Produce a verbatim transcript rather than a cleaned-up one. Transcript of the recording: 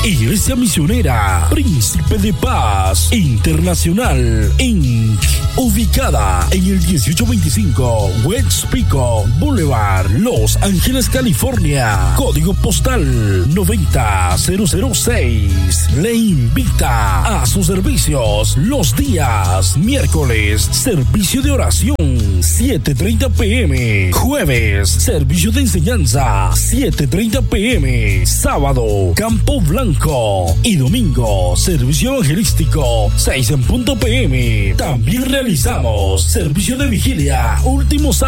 Iglesia Misionera Príncipe de Paz Internacional incorporated, ubicada en el dieciocho veinticinco West Pico Boulevard, Los Ángeles, California, código postal noventa mil seis. Le invita a sus servicios los días miércoles, servicio de oración siete treinta pm, jueves, servicio de enseñanza siete treinta pm, sábado, campo blanco y domingo, servicio evangelístico seis en punto pm. También realizamos servicio de vigilia último sábado